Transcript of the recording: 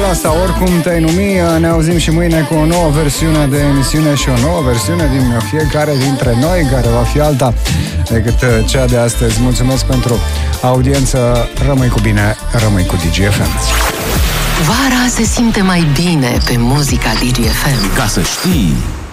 sau oricum te-ai numi. Ne auzim și mâine cu o nouă versiune de emisiune și o nouă versiune din fiecare dintre noi, care va fi alta decât cea de astăzi. Mulțumesc pentru audiență. Rămâi cu bine, rămâi cu DGFM. Vara se simte mai bine pe muzica DGFM. Ca să știi...